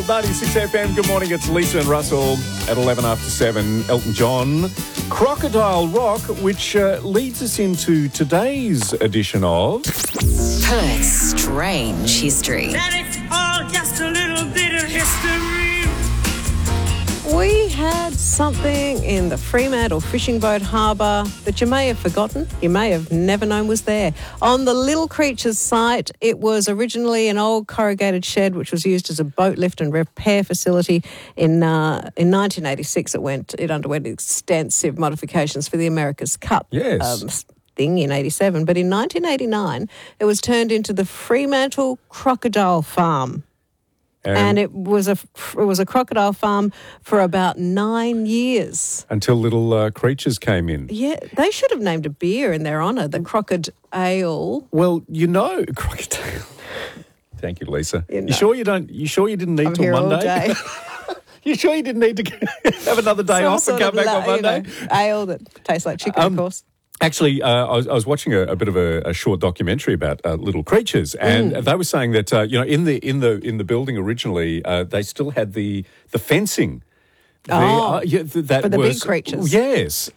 Gold, 96 FM. Good morning, it's Lisa and Russell at 11 after 7. Elton John, Crocodile Rock, which leads us into today's edition of... Perth's Strange History. And it's all just a little bit of history. We had something in the Fremantle fishing boat harbour that you may have forgotten, you may have never known was there. On the Little Creatures site, it was originally an old corrugated shed which was used as a boat lift and repair facility. In 1986, it underwent extensive modifications for the America's Cup. Yes. Thing in 87, but in 1989 it was turned into the Fremantle Crocodile Farm. And it was a crocodile farm for about 9 years. Until Little Creatures came in. Yeah, they should have named a beer in their honour, the Crocodile. Well, Crocodile. Thank you, Lisa. You sure you didn't need I'm till here Monday? all day. You sure you didn't need to have another day off and come back on Monday? Ale that tastes like chicken, of course. Actually, I was watching a bit of a short documentary about Little Creatures, and they were saying that in the building originally they still had the fencing. For the big creatures. Yes,